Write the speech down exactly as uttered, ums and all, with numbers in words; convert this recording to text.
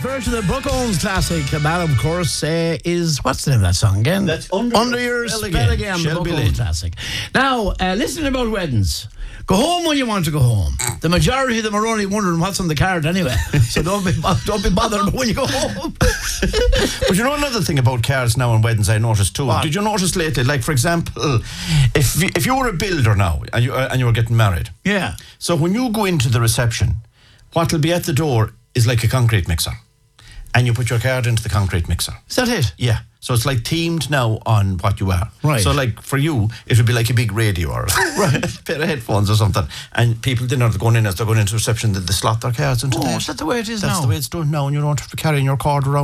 version of Brooke Owens' classic. The man, of course, uh, is, what's the name of that song again? That's Under, Under Your Spell Again, again the Brooke Owens classic. Now, uh, listen about weddings. Go home when you want to go home. The majority of them are only wondering what's on the card anyway. So don't be don't be bothered when you go home. But you know another thing about cards now and weddings I noticed too. What? Did you notice lately? Like for example, if you, if you were a builder now and you uh, and you were getting married. Yeah. So when you go into the reception, what'll be at the door is like a concrete mixer, and you put your card into the concrete mixer. Is that it? Yeah. So it's like themed now on what you are. Right. So like for you, it would be like a big radio or right. a pair of headphones or something. And people didn't know they're going in as they're going into reception that they slot their cards into Oh, there. is that the way it is That's now? the way it's done now, and you don't have to be carrying your card around.